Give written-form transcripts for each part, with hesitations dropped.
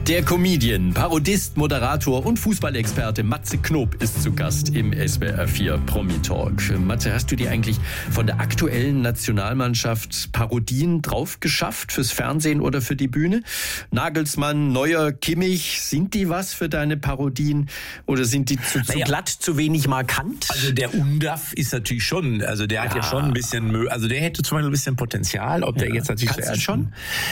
Der Comedian, Parodist, Moderator und Fußballexperte Matze Knob ist zu Gast im SWR 4 Promi Talk. Matze, hast du dir eigentlich von der aktuellen Nationalmannschaft Parodien drauf geschafft fürs Fernsehen oder für die Bühne? Nagelsmann, Neuer, Kimmich, sind die was für deine Parodien oder sind die zu glatt, zu wenig markant? Also der Undaff ist natürlich schon, also der hat ja schon ein bisschen, also der hätte zum Beispiel ein bisschen Potenzial, ob der jetzt natürlich Kannst du schon?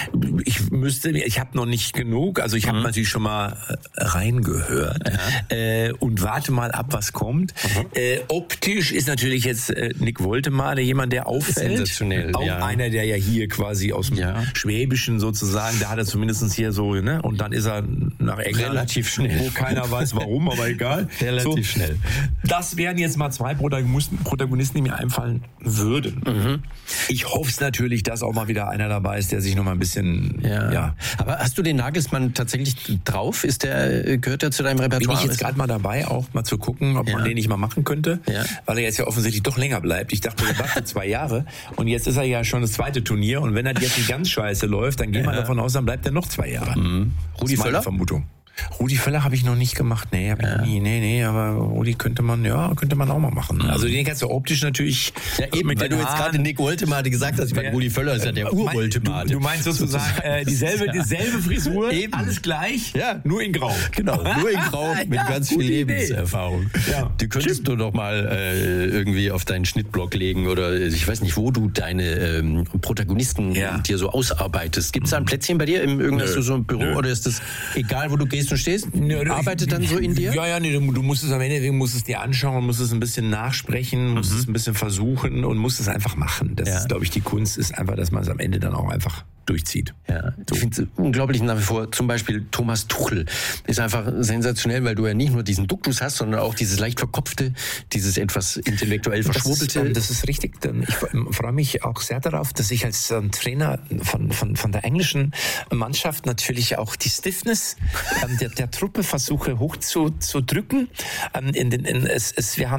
Ich habe noch nicht genug, also ich habe natürlich schon mal reingehört und warte mal ab, was kommt. Optisch ist natürlich jetzt Nick Woltemade jemand, der auffällt. Sensationell. Auch einer, der ja hier quasi aus dem Schwäbischen sozusagen, da hat er zumindest hier so, ne? Und dann ist er nach England. Relativ schnell. Wo keiner weiß warum, aber egal. Relativ schnell. Das wären jetzt mal zwei Protagonisten, die mir einfallen würden. Ich hoffe es natürlich, dass auch mal wieder einer dabei ist, der sich noch mal ein bisschen, Aber hast du den Nagelsmann tatsächlich drauf? Gehört der zu deinem Repertoire? Bin ich jetzt gerade mal dabei, auch mal zu gucken, ob man den nicht mal machen könnte, weil er jetzt ja offensichtlich doch länger bleibt. Ich dachte, er wartet 2 Jahre und jetzt ist er ja schon das 2. Turnier und wenn er jetzt nicht ganz scheiße läuft, dann gehen wir davon aus, dann bleibt er noch 2 Jahre. Rudi Völler? Vermutung. Rudi Völler habe ich noch nicht gemacht. Nee, aber Rudi könnte man auch mal machen. Also den kannst du optisch natürlich. Ja, eben, weil du jetzt gerade Nick Woltemade gesagt hast. Ich meine, Rudi Völler ist ja der Ur-Woltemade. Du meinst sozusagen dieselbe Frisur, eben. Alles gleich, nur in Grau. Genau, nur in Grau mit ganz viel Lebenserfahrung. Ja. Die könntest du doch mal irgendwie auf deinen Schnittblock legen oder ich weiß nicht, wo du deine Protagonisten dir so ausarbeitest. Gibt es da ein Plätzchen bei dir im so ein Büro oder ist das egal, wo du gehst und stehst? Arbeitet dann so in dir? Du musst es am Ende, musst es dir anschauen, musst es ein bisschen nachsprechen, musst es ein bisschen versuchen und musst es einfach machen. Das ist, glaube ich, die Kunst ist einfach, dass man es am Ende dann auch einfach durchzieht. Ja, ich finde es unglaublich nach wie vor. Zum Beispiel Thomas Tuchel ist einfach sensationell, weil du ja nicht nur diesen Duktus hast, sondern auch dieses leicht verkopfte, dieses etwas intellektuell verschwurbelte. Das ist richtig. Ich freue mich auch sehr darauf, dass ich als Trainer von der englischen Mannschaft natürlich auch die Stiffness der Truppe versuche hochzudrücken. Wir haben